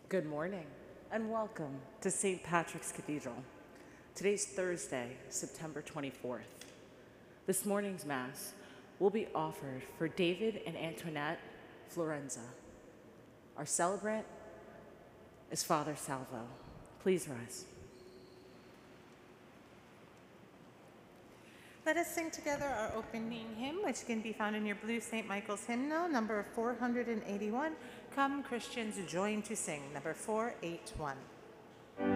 Good morning and welcome to St. Patrick's Cathedral. Today's Thursday, September 24th. This morning's Mass will be offered for David and Antoinette Florenza. Our celebrant is Father Salvo. Please rise. Let us sing together our opening hymn, which can be found in your blue St. Michael's hymnal, number 481. Come, Christians, join to sing, number 481.